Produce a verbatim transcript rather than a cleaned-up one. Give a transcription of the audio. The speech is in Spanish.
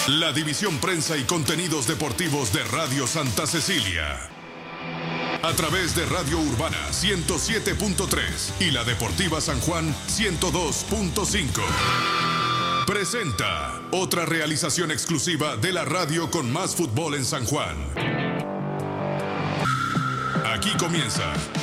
La división prensa y contenidos deportivos de Radio Santa Cecilia. A través de Radio Urbana ciento siete punto tres y la Deportiva San Juan ciento dos punto cinco. Presenta otra realización exclusiva de la radio con más fútbol en San Juan. Aquí comienza